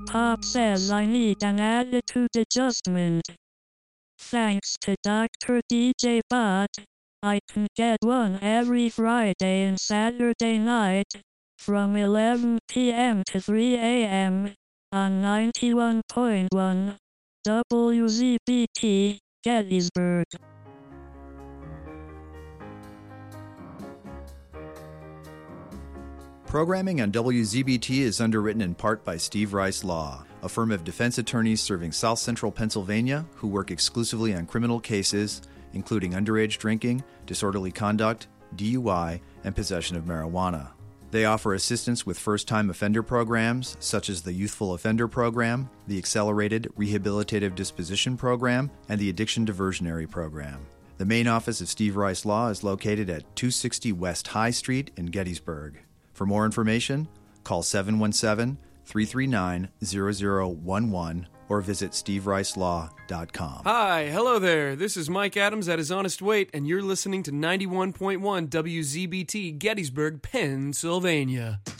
Pop says I need an attitude adjustment. Thanks to Dr. DJ Bot, I can get one every Friday and Saturday night from 11 p.m. to 3 a.m. on 91.1 WZBT, Gettysburg. Programming on WZBT is underwritten in part by Steve Rice Law, a firm of defense attorneys serving South Central Pennsylvania who work exclusively on criminal cases, including underage drinking, disorderly conduct, DUI, and possession of marijuana. They offer assistance with first-time offender programs, such as the Youthful Offender Program, the Accelerated Rehabilitative Disposition Program, and the Addiction Diversionary Program. The main office of Steve Rice Law is located at 260 West High Street in Gettysburg. For more information, call 717-339-0011 or visit stevericelelaw.com. Hi, hello there. This is Mike Adams at His Honest Weight, and you're listening to 91.1 WZBT, Gettysburg, Pennsylvania.